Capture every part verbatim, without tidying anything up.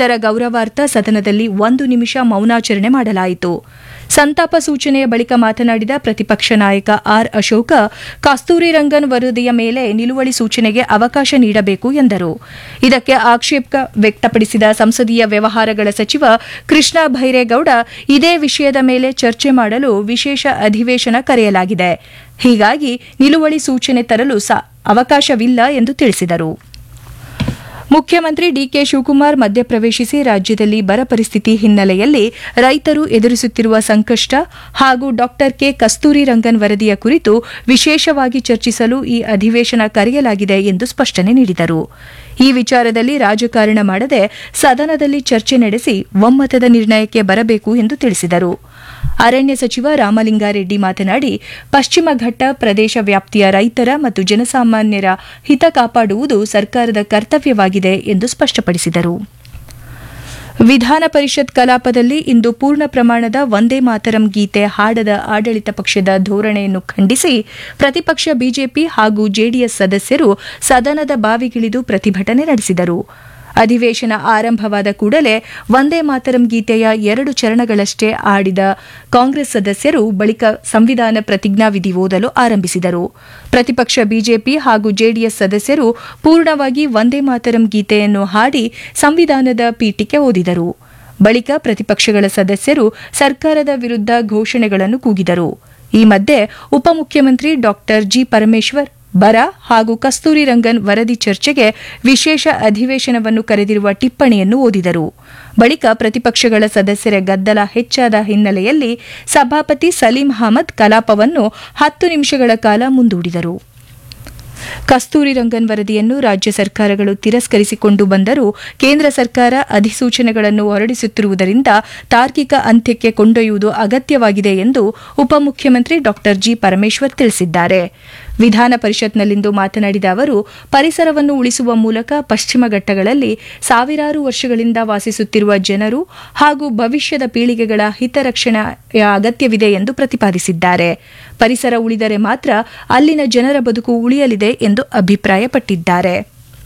ಇತರ ಗೌರವಾರ್ಥ ಸದನದಲ್ಲಿ ಒಂದು ನಿಮಿಷ ಮೌನಾಚರಣೆ ಮಾಡಲಾಯಿತು. ಸಂತಾಪ ಸೂಚನೆಯ ಬಳಿಕ ಮಾತನಾಡಿದ ಪ್ರತಿಪಕ್ಷ ನಾಯಕ ಆರ್ ಅಶೋಕ, ಕಸ್ತೂರಿ ರಂಗನ್ ವರದಿಯ ಮೇಲೆ ನಿಲುವಳಿ ಸೂಚನೆಗೆ ಅವಕಾಶ ನೀಡಬೇಕು ಎಂದರು. ಇದಕ್ಕೆ ಆಕ್ಷೇಪ ವ್ಯಕ್ತಪಡಿಸಿದ ಸಂಸದೀಯ ವ್ಯವಹಾರಗಳ ಸಚಿವ ಕೃಷ್ಣ ಭೈರೇಗೌಡ, ಇದೇ ವಿಷಯದ ಮೇಲೆ ಚರ್ಚೆ ಮಾಡಲು ವಿಶೇಷ ಅಧಿವೇಶನ ಕರೆಯಲಾಗಿದೆ, ಹೀಗಾಗಿ ನಿಲುವಳಿ ಸೂಚನೆ ತರಲು ಅವಕಾಶವಿಲ್ಲ ಎಂದು ತಿಳಿಸಿದರು. ಮುಖ್ಯಮಂತ್ರಿ ಡಿಕೆ ಶಿವಕುಮಾರ್ ಮಧ್ಯಪ್ರವೇಶಿಸಿ ರಾಜ್ಯದಲ್ಲಿ ಬರ ಪರಿಸ್ಥಿತಿ ಹಿನ್ನೆಲೆಯಲ್ಲಿ ರೈತರು ಎದುರಿಸುತ್ತಿರುವ ಸಂಕಷ್ಟ ಹಾಗೂ ಡಾ ಕೆ ಕಸ್ತೂರಿ ರಂಗನ್ ವರದಿಯ ಕುರಿತು ವಿಶೇಷವಾಗಿ ಚರ್ಚಿಸಲು ಈ ಅಧಿವೇಶನ ಕರೆಯಲಾಗಿದೆ ಎಂದು ಸ್ಪಷ್ಟನೆ ನೀಡಿದರು. ಈ ವಿಚಾರದಲ್ಲಿ ರಾಜಕಾರಣ ಮಾಡದೆ ಸದನದಲ್ಲಿ ಚರ್ಚೆ ನಡೆಸಿ ಒಮ್ಮತದ ನಿರ್ಣಯಕ್ಕೆ ಬರಬೇಕು ಎಂದು ತಿಳಿಸಿದರು. ಅರಣ್ಯ ಸಚಿವ ರಾಮಲಿಂಗಾರೆಡ್ಡಿ ಮಾತನಾಡಿ, ಪಶ್ಚಿಮ ಘಟ್ಟ ಪ್ರದೇಶ ವ್ಯಾಪ್ತಿಯ ರೈತರ ಮತ್ತು ಜನಸಾಮಾನ್ಯರ ಹಿತ ಕಾಪಾಡುವುದು ಸರ್ಕಾರದ ಕರ್ತವ್ಯವಾಗಿದೆ ಎಂದು ಸ್ಪಷ್ಟಪಡಿಸಿದರು. ವಿಧಾನ ಪರಿಷತ್ ಕಲಾಪದಲ್ಲಿ ಇಂದು ಪೂರ್ಣ ಪ್ರಮಾಣದ ವಂದೇ ಮಾತರಂ ಗೀತೆ ಹಾಡದ ಆಡಳಿತ ಪಕ್ಷದ ಧೋರಣೆಯನ್ನು ಖಂಡಿಸಿ ಪ್ರತಿಪಕ್ಷ ಬಿಜೆಪಿ ಹಾಗೂ ಜೆಡಿಎಸ್ ಸದಸ್ಯರು ಸದನದ ಬಾವಿಗಿಳಿದು ಪ್ರತಿಭಟನೆ ನಡೆಸಿದರು. ಅಧಿವೇಶನ ಆರಂಭವಾದ ಕೂಡಲೇ ವಂದೇ ಮಾತರಂ ಗೀತೆಯ ಎರಡು ಚರಣಗಳಷ್ಟೇ ಆಡಿದ ಕಾಂಗ್ರೆಸ್ ಸದಸ್ಯರು ಬಳಿಕ ಸಂವಿಧಾನ ಪ್ರತಿಜ್ಞಾವಿಧಿ ಓದಲು ಆರಂಭಿಸಿದರು. ಪ್ರತಿಪಕ್ಷ ಬಿಜೆಪಿ ಹಾಗೂ ಜೆಡಿಎಸ್ ಸದಸ್ಯರು ಪೂರ್ಣವಾಗಿ ವಂದೇ ಮಾತರಂ ಗೀತೆಯನ್ನು ಹಾಡಿ ಸಂವಿಧಾನದ ಪೀಠಿಕೆ ಓದಿದರು. ಬಳಿಕ ಪ್ರತಿಪಕ್ಷಗಳ ಸದಸ್ಯರು ಸರ್ಕಾರದ ವಿರುದ್ಧ ಘೋಷಣೆಗಳನ್ನು ಕೂಗಿದರು. ಈ ಮಧ್ಯೆ ಉಪಮುಖ್ಯಮಂತ್ರಿ ಡಾ ಜಿ ಪರಮೇಶ್ವರ್ ಬರ ಹಾಗೂ ಕಸ್ತೂರಿ ರಂಗನ್ ವರದಿ ಚರ್ಚೆಗೆ ವಿಶೇಷ ಅಧಿವೇಶನವನ್ನು ಕರೆದಿರುವ ಟಿಪ್ಪಣಿಯನ್ನು ಓದಿದರು. ಬಳಿಕ ಪ್ರತಿಪಕ್ಷಗಳ ಸದಸ್ಯರ ಗದ್ದಲ ಹೆಚ್ಚಾದ ಹಿನ್ನೆಲೆಯಲ್ಲಿ ಸಭಾಪತಿ ಸಲೀಂ ಅಹಮದ್ ಕಲಾಪವನ್ನು ಹತ್ತು ನಿಮಿಷಗಳ ಕಾಲ ಮುಂದೂಡಿದರು. ಕಸ್ತೂರಿ ರಂಗನ್ ವರದಿಯನ್ನು ರಾಜ್ಯ ಸರ್ಕಾರಗಳು ತಿರಸ್ಕರಿಸಿಕೊಂಡು ಬಂದರೂ ಕೇಂದ್ರ ಸರ್ಕಾರ ಅಧಿಸೂಚನೆಗಳನ್ನು ಹೊರಡಿಸುತ್ತಿರುವುದರಿಂದ ತಾರ್ಕಿಕ ಅಂತ್ಯಕ್ಕೆ ಕೊಂಡೊಯ್ಯುವುದು ಅಗತ್ಯವಾಗಿದೆ ಎಂದು ಉಪಮುಖ್ಯಮಂತ್ರಿ ಡಾ ಜಿ ಪರಮೇಶ್ವರ್ ತಿಳಿಸಿದ್ದಾರೆ. ವಿಧಾನ ಪರಿಷತ್ನಲ್ಲಿಂದು ಮಾತನಾಡಿದ ಅವರು, ಪರಿಸರವನ್ನು ಉಳಿಸುವ ಮೂಲಕ ಪಶ್ಚಿಮ ಘಟ್ಟಗಳಲ್ಲಿ ಸಾವಿರಾರು ವರ್ಷಗಳಿಂದ ವಾಸಿಸುತ್ತಿರುವ ಜನರು ಹಾಗೂ ಭವಿಷ್ಯದ ಪೀಳಿಗೆಗಳ ಹಿತರಕ್ಷಣೆಯ ಅಗತ್ಯವಿದೆ ಎಂದು ಪ್ರತಿಪಾದಿಸಿದ್ದಾರೆ. ಪರಿಸರ ಉಳಿದರೆ ಮಾತ್ರ ಅಲ್ಲಿನ ಜನರ ಬದುಕು ಉಳಿಯಲಿದೆ ಎಂದು ಅಭಿಪ್ರಾಯಪಟ್ಟಿದ್ದಾರೆ.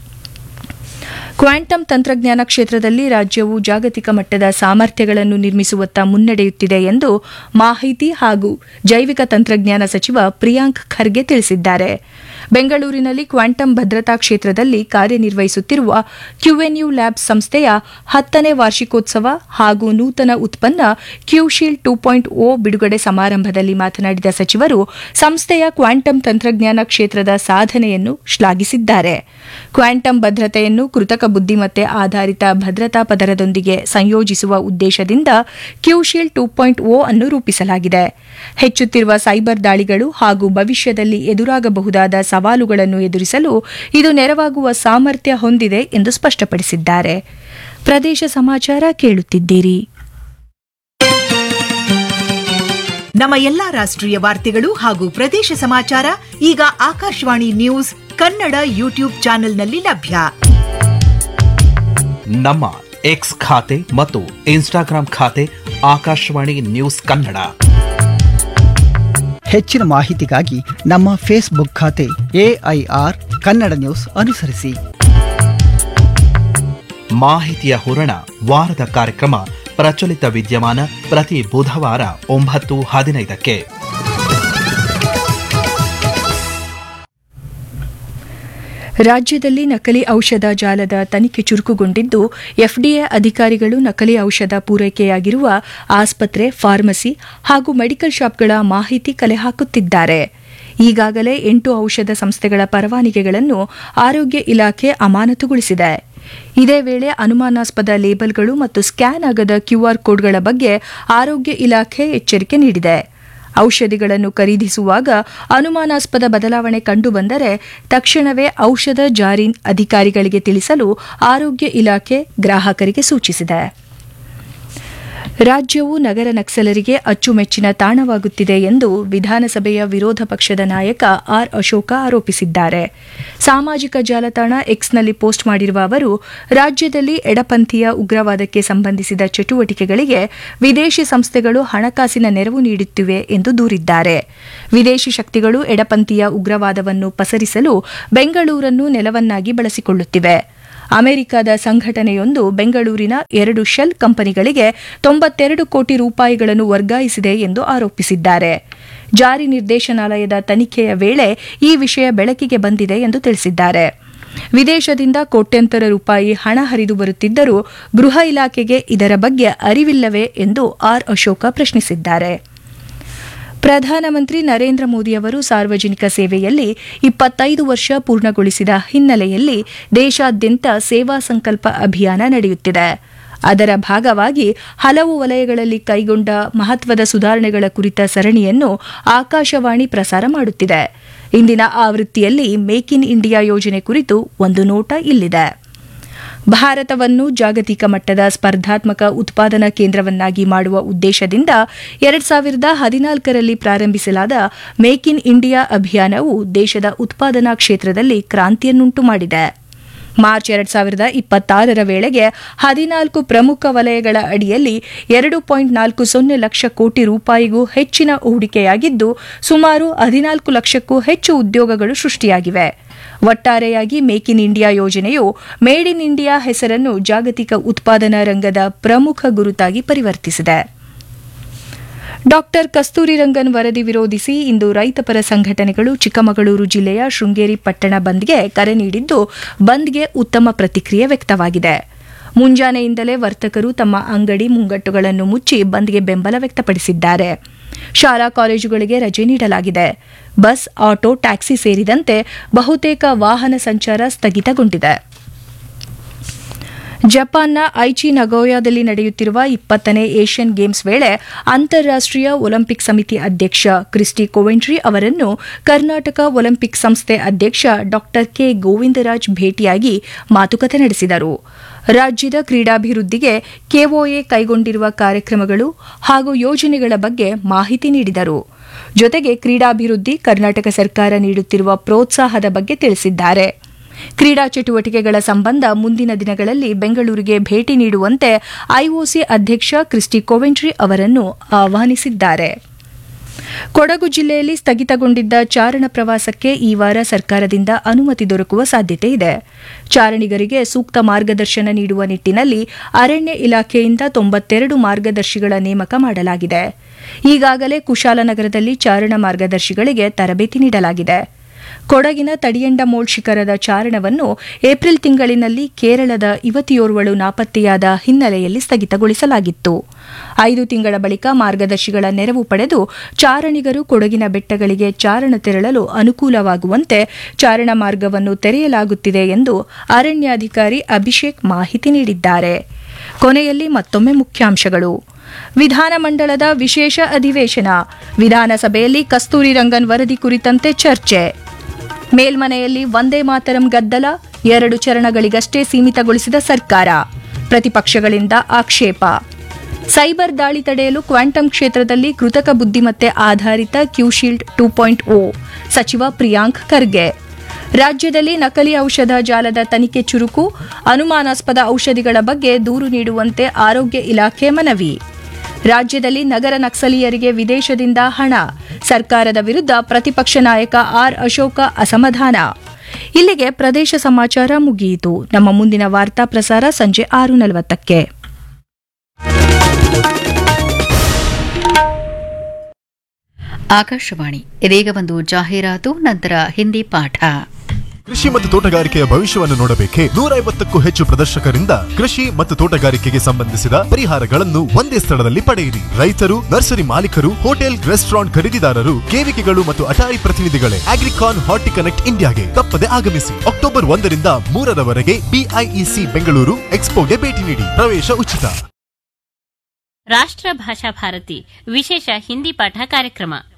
ಕ್ವಾಂಟಮ್ ತಂತ್ರಜ್ಞಾನ ಕ್ಷೇತ್ರದಲ್ಲಿ ರಾಜ್ಯವು ಜಾಗತಿಕ ಮಟ್ಟದ ಸಾಮರ್ಥ್ಯಗಳನ್ನು ನಿರ್ಮಿಸುವತ್ತ ಮುನ್ನಡೆಯುತ್ತಿದೆ ಎಂದು ಮಾಹಿತಿ ಹಾಗೂ ಜೈವಿಕ ತಂತ್ರಜ್ಞಾನ ಸಚಿವ ಪ್ರಿಯಾಂಕ್ ಖರ್ಗೆ ತಿಳಿಸಿದ್ದಾರೆ. ಬೆಂಗಳೂರಿನಲ್ಲಿ ಕ್ವಾಂಟಮ್ ಭದ್ರತಾ ಕ್ಷೇತ್ರದಲ್ಲಿ ಕಾರ್ಯನಿರ್ವಹಿಸುತ್ತಿರುವ ಕ್ಯೂಎನ್ಯು ಲ್ಯಾಬ್ಸ್ ಸಂಸ್ಥೆಯ ಹತ್ತನೇ ವಾರ್ಷಿಕೋತ್ಸವ ಹಾಗೂ ನೂತನ ಉತ್ಪನ್ನ ಕ್ಯೂಶೀಲ್ಡ್ ಟೂ ಪಾಯಿಂಟ್ ಓ ಬಿಡುಗಡೆ ಸಮಾರಂಭದಲ್ಲಿ ಮಾತನಾಡಿದ ಸಚಿವರು, ಸಂಸ್ಥೆಯ ಕ್ವಾಂಟಮ್ ತಂತ್ರಜ್ಞಾನ ಕ್ಷೇತ್ರದ ಸಾಧನೆಯನ್ನು ಶ್ಲಾಘಿಸಿದ್ದಾರೆ. ಕ್ವಾಂಟಮ್ ಭದ್ರತೆಯನ್ನು ಕೃತಕ ಬುದ್ದಿಮತ್ತೆ ಆಧಾರಿತ ಭದ್ರತಾ ಪದರದೊಂದಿಗೆ ಸಂಯೋಜಿಸುವ ಉದ್ದೇಶದಿಂದ ಕ್ಯೂಶೀಲ್ಡ್ ಟೂ ಪಾಯಿಂಟ್ ಓ ಅನ್ನು ರೂಪಿಸಲಾಗಿದೆ. ಹೆಚ್ಚುತ್ತಿರುವ ಸೈಬರ್ ದಾಳಿಗಳು ಹಾಗೂ ಭವಿಷ್ಯದಲ್ಲಿ ಎದುರಾಗಬಹುದಾದ ಸವಾಲುಗಳನ್ನು ಎದುರಿಸಲು ಇದು ನೆರವಾಗುವ ಸಾಮರ್ಥ್ಯ ಹೊಂದಿದೆ ಎಂದು ಸ್ಪಷ್ಟಪಡಿಸಿದ್ದಾರೆ. ಪ್ರದೇಶ ಸಮಾಚಾರ ಕೇಳುತ್ತಿದ್ದೀರಿ. ನಮ್ಮ ಎಲ್ಲಾ ರಾಷ್ಟ್ರೀಯ ವಾರ್ತೆಗಳು ಹಾಗೂ ಪ್ರದೇಶ ಸಮಾಚಾರ ಈಗ ಆಕಾಶವಾಣಿ ನ್ಯೂಸ್ ಕನ್ನಡ ಯೂಟ್ಯೂಬ್ ಚಾನೆಲ್ನಲ್ಲಿ ಲಭ್ಯ. ನಮ್ಮ ಎಕ್ಸ್ ಖಾತೆ ಮತ್ತು ಇನ್ಸ್ಟಾಗ್ರಾಂ ಖಾತೆ ಆಕಾಶವಾಣಿ ನ್ಯೂಸ್ ಕನ್ನಡ. ಹೆಚ್ಚಿನ ಮಾಹಿತಿಗಾಗಿ ನಮ್ಮ ಫೇಸ್ಬುಕ್ ಖಾತೆ ಎಐಆರ್ ಕನ್ನಡ ನ್ಯೂಸ್ ಅನುಸರಿಸಿ. ಮಾಹಿತಿಯ ಹೂರಣ ವಾರದ ಕಾರ್ಯಕ್ರಮ ಪ್ರಚಲಿತ ವಿದ್ಯಮಾನ ಪ್ರತಿ ಬುಧವಾರ ಒಂಬತ್ತು ಹದಿನೈದಕ್ಕೆ. ರಾಜ್ಯದಲ್ಲಿ ನಕಲಿ ಔಷಧ ಜಾಲದ ತನಿಖೆ ಚುರುಕುಗೊಂಡಿದ್ದು, ಎಫ್ಡಿಎ ಅಧಿಕಾರಿಗಳು ನಕಲಿ ಔಷಧ ಪೂರೈಕೆಯಾಗಿರುವ ಆಸ್ಪತ್ರೆ, ಫಾರ್ಮಸಿ ಹಾಗೂ ಮೆಡಿಕಲ್ ಶಾಪ್ಗಳ ಮಾಹಿತಿ ಕಲೆ ಹಾಕುತ್ತಿದ್ದಾರೆ. ಈಗಾಗಲೇ ಎಂಟು ಔಷಧ ಸಂಸ್ಥೆಗಳ ಪರವಾನಗಿಗಳನ್ನು ಆರೋಗ್ಯ ಇಲಾಖೆ ಅಮಾನತುಗೊಳಿಸಿದೆ. ಇದೇ ವೇಳೆ ಅನುಮಾನಾಸ್ಪದ ಲೇಬಲ್ಗಳು ಮತ್ತು ಸ್ಕ್ಯಾನ್ ಆಗದ ಕ್ಯೂಆರ್ ಕೋಡ್ಗಳ ಬಗ್ಗೆ ಆರೋಗ್ಯ ಇಲಾಖೆ ಎಚ್ಚರಿಕೆ ನೀಡಿದೆ. ಔಷಧಿಗಳನ್ನು ಖರೀದಿಸುವಾಗ ಅನುಮಾನಾಸ್ಪದ ಬದಲಾವಣೆ ಕಂಡುಬಂದರೆ ತಕ್ಷಣವೇ ಔಷಧ ಜಾರಿ ಅಧಿಕಾರಿಗಳಿಗೆ ತಿಳಿಸಲು ಆರೋಗ್ಯ ಇಲಾಖೆ ಗ್ರಾಹಕರಿಗೆ ಸೂಚಿಸಿದೆ. ರಾಜ್ಯವು ನಗರ ನಕ್ಸಲರಿಗೆ ಅಚ್ಚುಮೆಚ್ಚಿನ ತಾಣವಾಗುತ್ತಿದೆ ಎಂದು ವಿಧಾನಸಭೆಯ ವಿರೋಧ ಪಕ್ಷದ ನಾಯಕ ಆರ್ ಅಶೋಕ ಆರೋಪಿಸಿದ್ದಾರೆ. ಸಾಮಾಜಿಕ ಜಾಲತಾಣ ಎಕ್ಸ್ನಲ್ಲಿ ಪೋಸ್ಟ್ ಮಾಡಿರುವ ಅವರು, ರಾಜ್ಯದಲ್ಲಿ ಎಡಪಂಥೀಯ ಉಗ್ರವಾದಕ್ಕೆ ಸಂಬಂಧಿಸಿದ ಚಟುವಟಿಕೆಗಳಿಗೆ ವಿದೇಶಿ ಸಂಸ್ಥೆಗಳು ಹಣಕಾಸಿನ ನೆರವು ನೀಡುತ್ತಿವೆ ಎಂದು ದೂರಿದ್ದಾರೆ. ವಿದೇಶಿ ಶಕ್ತಿಗಳು ಎಡಪಂಥೀಯ ಉಗ್ರವಾದವನ್ನು ಪಸರಿಸಲು ಬೆಂಗಳೂರನ್ನು ನೆಲವನ್ನಾಗಿ ಬಳಸಿಕೊಳ್ಳುತ್ತಿವೆ. ಅಮೆರಿಕದ ಸಂಘಟನೆಯೊಂದು ಬೆಂಗಳೂರಿನ ಎರಡು ಶೆಲ್ ಕಂಪನಿಗಳಿಗೆ ತೊಂಬತ್ತೆರಡು ಕೋಟಿ ರೂಪಾಯಿಗಳನ್ನು ವರ್ಗಾಯಿಸಿದೆ ಎಂದು ಆರೋಪಿಸಿದ್ದಾರೆ. ಜಾರಿ ನಿರ್ದೇಶನಾಲಯದ ತನಿಖೆಯ ವೇಳೆ ಈ ವಿಷಯ ಬೆಳಕಿಗೆ ಬಂದಿದೆ ಎಂದು ತಿಳಿಸಿದ್ದಾರೆ. ವಿದೇಶದಿಂದ ಕೋಟ್ಯಂತರ ರೂಪಾಯಿ ಹಣ ಹರಿದು ಬರುತ್ತಿದ್ದರೂ ಗೃಹ ಇಲಾಖೆಗೆ ಇದರ ಬಗ್ಗೆ ಅರಿವಿಲ್ಲವೇ ಎಂದು ಆರ್ ಅಶೋಕ ಪ್ರಶ್ನಿಸಿದ್ದಾರೆ. ಪ್ರಧಾನಮಂತ್ರಿ ನರೇಂದ್ರ ಮೋದಿಯವರು ಸಾರ್ವಜನಿಕ ಸೇವೆಯಲ್ಲಿ ಇಪ್ಪತ್ತೈದು ವರ್ಷ ಪೂರ್ಣಗೊಳಿಸಿದ ಹಿನ್ನೆಲೆಯಲ್ಲಿ ದೇಶಾದ್ಯಂತ ಸೇವಾ ಸಂಕಲ್ಪ ಅಭಿಯಾನ ನಡೆಯುತ್ತಿದೆ. ಅದರ ಭಾಗವಾಗಿ ಹಲವು ವಲಯಗಳಲ್ಲಿ ಕೈಗೊಂಡ ಮಹತ್ವದ ಸುಧಾರಣೆಗಳ ಕುರಿತ ಸರಣಿಯನ್ನು ಆಕಾಶವಾಣಿ ಪ್ರಸಾರ ಮಾಡುತ್ತಿದೆ. ಇಂದಿನ ಆವೃತ್ತಿಯಲ್ಲಿ ಮೇಕ್ ಇನ್ ಇಂಡಿಯಾ ಯೋಜನೆ ಕುರಿತು ಒಂದು ನೋಟ ಇಲ್ಲಿದೆ. ಭಾರತವನ್ನು ಜಾಗತಿಕ ಮಟ್ಟದ ಸ್ಪರ್ಧಾತ್ಮಕ ಉತ್ಪಾದನಾ ಕೇಂದ್ರವನ್ನಾಗಿ ಮಾಡುವ ಉದ್ದೇಶದಿಂದ ಎರಡ್ ಸಾವಿರದ ಹದಿನಾಲ್ಕರಲ್ಲಿ ಪ್ರಾರಂಭಿಸಲಾದ ಮೇಕ್ ಇನ್ ಇಂಡಿಯಾ ಅಭಿಯಾನವು ದೇಶದ ಉತ್ಪಾದನಾ ಕ್ಷೇತ್ರದಲ್ಲಿ ಕ್ರಾಂತಿಯನ್ನುಂಟು ಮಾಡಿದೆ. ಮಾರ್ಚ್ ಎರಡ್ ಸಾವಿರದ ಇಪ್ಪತ್ತಾರರ ವೇಳೆಗೆ ಹದಿನಾಲ್ಕು ಪ್ರಮುಖ ವಲಯಗಳ ಅಡಿಯಲ್ಲಿ ಎರಡು ಪಾಯಿಂಟ್ ನಾಲ್ಕು ಸೊನ್ನೆ ಲಕ್ಷ ಕೋಟಿ ರೂಪಾಯಿಗೂ ಹೆಚ್ಚಿನ ಹೂಡಿಕೆಯಾಗಿದ್ದು ಸುಮಾರು ಹದಿನಾಲ್ಕು ಲಕ್ಷಕ್ಕೂ ಹೆಚ್ಚು ಉದ್ಯೋಗಗಳು ಸೃಷ್ಟಿಯಾಗಿವೆ. ಒಟ್ಟಾರೆಯಾಗಿ ಮೇಕ್ ಇನ್ ಇಂಡಿಯಾ ಯೋಜನೆಯು ಮೇಡ್ ಇನ್ ಇಂಡಿಯಾ ಹೆಸರನ್ನು ಜಾಗತಿಕ ಉತ್ಪಾದನಾ ರಂಗದ ಪ್ರಮುಖ ಗುರುತಾಗಿ ಪರಿವರ್ತಿಸಿದೆ. ಡಾಕ್ಟರ್ ಕಸ್ತೂರಿ ರಂಗನ್ ವರದಿ ವಿರೋಧಿಸಿ ಇಂದು ರೈತಪರ ಸಂಘಟನೆಗಳು ಚಿಕ್ಕಮಗಳೂರು ಜಿಲ್ಲೆಯ ಶೃಂಗೇರಿ ಪಟ್ಟಣ ಬಂದ್ಗೆ ಕರೆ ನೀಡಿದ್ದು, ಬಂದ್ಗೆ ಉತ್ತಮ ಪ್ರತಿಕ್ರಿಯೆ ವ್ಯಕ್ತವಾಗಿದೆ. ಮುಂಜಾನೆಯಿಂದಲೇ ವರ್ತಕರು ತಮ್ಮ ಅಂಗಡಿ ಮುಂಗಟ್ಟುಗಳನ್ನು ಮುಚ್ಚಿ ಬಂದ್ಗೆ ಬೆಂಬಲ ವ್ಯಕ್ತಪಡಿಸಿದ್ದಾರೆ. ಶಾಲಾ ಕಾಲೇಜುಗಳಿಗೆ ರಜೆ ನೀಡಲಾಗಿದೆ. ಬಸ್, ಆಟೋ, ಟ್ಯಾಕ್ಸಿ ಸೇರಿದಂತೆ ಬಹುತೇಕ ವಾಹನ ಸಂಚಾರ ಸ್ಥಗಿತಗೊಂಡಿದೆ. ಜಪಾನ್ನ ಐಚಿ ನಗೋಯಾದಲ್ಲಿ ನಡೆಯುತ್ತಿರುವ ಇಪ್ಪತ್ತನೇ ಏಷ್ಯನ್ ಗೇಮ್ಸ್ ವೇಳೆ ಅಂತಾರಾಷ್ಟೀಯ ಒಲಿಂಪಿಕ್ ಸಮಿತಿ ಅಧ್ಯಕ್ಷ ಕ್ರಿಸ್ಟಿ ಕೋವೆಂಟ್ರಿ ಅವರನ್ನು ಕರ್ನಾಟಕ ಒಲಿಂಪಿಕ್ ಸಂಸ್ಥೆ ಅಧ್ಯಕ್ಷ ಡಾ ಕೆ ಗೋವಿಂದರಾಜ್ ಭೇಟಿಯಾಗಿ ಮಾತುಕತೆ ನಡೆಸಿದರು. ರಾಜ್ಯದ ಕ್ರೀಡಾಭಿವೃದ್ಧಿಗೆ ಕೆಒಎ ಕೈಗೊಂಡಿರುವ ಕಾರ್ಯಕ್ರಮಗಳು ಹಾಗೂ ಯೋಜನೆಗಳ ಬಗ್ಗೆ ಮಾಹಿತಿ ನೀಡಿದರು. ಜೊತೆಗೆ ಕ್ರೀಡಾಭಿವೃದ್ಧಿ, ಕರ್ನಾಟಕ ಸರ್ಕಾರ ನೀಡುತ್ತಿರುವ ಪ್ರೋತ್ಸಾಹದ ಬಗ್ಗೆ ತಿಳಿಸಿದ್ದಾರೆ. ಕ್ರೀಡಾ ಚಟುವಟಿಕೆಗಳ ಸಂಬಂಧ ಮುಂದಿನ ದಿನಗಳಲ್ಲಿ ಬೆಂಗಳೂರಿಗೆ ಭೇಟಿ ನೀಡುವಂತೆ ಐಒಸಿ ಅಧ್ಯಕ್ಷ ಕ್ರಿಸ್ಟಿ ಕೋವೆಂಟ್ರಿ ಅವರನ್ನು ಆಹ್ವಾನಿಸಿದ್ದಾರೆ. ಕೊಡಗು ಜಿಲ್ಲೆಯಲ್ಲಿ ಸ್ಥಗಿತಗೊಂಡಿದ್ದ ಚಾರಣ ಪ್ರವಾಸಕ್ಕೆ ಈ ವಾರ ಸರ್ಕಾರದಿಂದ ಅನುಮತಿ ದೊರಕುವ ಸಾಧ್ಯತೆ ಇದೆ. ಚಾರಣಿಗರಿಗೆ ಸೂಕ್ತ ಮಾರ್ಗದರ್ಶನ ನೀಡುವ ನಿಟ್ಟಿನಲ್ಲಿ ಅರಣ್ಯ ಇಲಾಖೆಯಿಂದ ತೊಂಬತ್ತೆರಡು ಮಾರ್ಗದರ್ಶಿಗಳ ನೇಮಕ ಮಾಡಲಾಗಿದೆ. ಈಗಾಗಲೇ ಕುಶಾಲನಗರದಲ್ಲಿ ಚಾರಣ ಮಾರ್ಗದರ್ಶಿಗಳಿಗೆ ತರಬೇತಿ ನೀಡಲಾಗಿದೆ. ಕೊಡಗಿನ ತಡಿಯಂಡಮೋಳ್ ಶಿಖರದ ಚಾರಣವನ್ನು ಏಪ್ರಿಲ್ ತಿಂಗಳಿನಲ್ಲಿ ಕೇರಳದ ಯುವತಿಯೋರ್ವಳು ನಾಪತ್ತೆಯಾದ ಹಿನ್ನೆಲೆಯಲ್ಲಿ ಸ್ಥಗಿತಗೊಳಿಸಲಾಗಿತ್ತು. ಐದು ತಿಂಗಳ ಬಳಿಕ ಮಾರ್ಗದರ್ಶಿಗಳ ನೆರವು ಪಡೆದು ಚಾರಣಿಗರು ಕೊಡಗಿನ ಬೆಟ್ಟಗಳಿಗೆ ಚಾರಣ ತೆರಳಲು ಅನುಕೂಲವಾಗುವಂತೆ ಚಾರಣ ಮಾರ್ಗವನ್ನು ತೆರೆಯಲಾಗುತ್ತಿದೆ ಎಂದು ಅರಣ್ಯಾಧಿಕಾರಿ ಅಭಿಷೇಕ್ ಮಾಹಿತಿ ನೀಡಿದ್ದಾರೆ. ಕೊನೆಯಲ್ಲಿ ಮತ್ತೊಮ್ಮೆ ಮುಖ್ಯಾಂಶಗಳು. ವಿಧಾನಮಂಡಲದ ವಿಶೇಷ ಅಧಿವೇಶನ, ವಿಧಾನಸಭೆಯಲ್ಲಿ ಕಸ್ತೂರಿ ರಂಗನ್ ವರದಿ ಕುರಿತಂತೆ ಚರ್ಚೆ. ಮೇಲ್ಮನೆಯಲ್ಲಿ ವಂದೇ ಮಾತರಂ ಗದ್ದಲ, ಎರಡು ಚರಣಗಳಿಗಷ್ಟೇ ಸೀಮಿತಗೊಳಿಸಿದ ಸರ್ಕಾರ, ಪ್ರತಿಪಕ್ಷಗಳಿಂದ ಆಕ್ಷೇಪ. ಸೈಬರ್ ದಾಳಿ ತಡೆಯಲು ಕ್ವಾಂಟಮ್ ಕ್ಷೇತ್ರದಲ್ಲಿ ಕೃತಕ ಬುದ್ದಿಮತ್ತೆ ಆಧಾರಿತ ಕ್ಯೂಶೀಲ್ಡ್ ಟೂ ಪಾಯಿಂಟ್ ಓ, ಸಚಿವ ಪ್ರಿಯಾಂಕ್ ಖರ್ಗೆ. ರಾಜ್ಯದಲ್ಲಿ ನಕಲಿ ಔಷಧ ಜಾಲದ ತನಿಖೆ ಚುರುಕು, ಅನುಮಾನಾಸ್ಪದ ಔಷಧಿಗಳ ಬಗ್ಗೆ ದೂರು ನೀಡುವಂತೆ ಆರೋಗ್ಯ ಇಲಾಖೆ ಮನವಿ. ರಾಜ್ಯದಲ್ಲಿ ನಗರ ನಕ್ಸಲೀಯರಿಗೆ ವಿದೇಶದಿಂದ ಹಣ, ಸರ್ಕಾರದ ವಿರುದ್ಧ ಪ್ರತಿಪಕ್ಷ ನಾಯಕ ಆರ್ ಅಶೋಕ ಅಸಮಾಧಾನ. ಇಲ್ಲಿಗೆ ಪ್ರದೇಶ ಸಮಾಚಾರ ಮುಗಿಯಿತು. ನಮ್ಮ ಮುಂದಿನ ವಾರ್ತಾ ಪ್ರಸಾರ ಸಂಜೆ ಆರು ನಲವತ್ತಕ್ಕೆ. ಆಕಾಶವಾಣಿ. ಇದೀಗ ಒಂದು ಜಾಹೀರಾತು, ನಂತರ ಹಿಂದಿ ಪಾಠ. ಕೃಷಿ ಮತ್ತು ತೋಟಗಾರಿಕೆಯ ಭವಿಷ್ಯವನ್ನು ನೋಡಬೇಕೆ? ನೂರ ಐವತ್ತಕ್ಕೂ ಹೆಚ್ಚು ಪ್ರದರ್ಶಕರಿಂದ ಕೃಷಿ ಮತ್ತು ತೋಟಗಾರಿಕೆಗೆ ಸಂಬಂಧಿಸಿದ ಪರಿಹಾರಗಳನ್ನು ಒಂದೇ ಸ್ಥಳದಲ್ಲಿ ಪಡೆಯಿರಿ. ರೈತರು, ನರ್ಸರಿ ಮಾಲೀಕರು, ಹೋಟೆಲ್, ರೆಸ್ಟೋರೆಂಟ್ ಖರೀದಿದಾರರು, ಕೇವಿಕೆಗಳು ಮತ್ತು ಅಟಾರಿ ಪ್ರತಿನಿಧಿಗಳೇ ಅಗ್ರಿಕಾನ್ ಹಾರ್ಟಿಕನೆಕ್ಟ್ ಇಂಡಿಯಾಗೆ ತಪ್ಪದೆ ಆಗಮಿಸಿ. ಅಕ್ಟೋಬರ್ ಒಂದರಿಂದ ಮೂರರವರೆಗೆ ಬಿಐಇಸಿ ಬೆಂಗಳೂರು ಎಕ್ಸ್ಪೋಗೆ ಭೇಟಿ ನೀಡಿ. ಪ್ರವೇಶ ಉಚಿತ. ರಾಷ್ಟ್ರ ಭಾಷಾ ಭಾರತಿ ವಿಶೇಷ ಹಿಂದಿ ಪಾಠ ಕಾರ್ಯಕ್ರಮ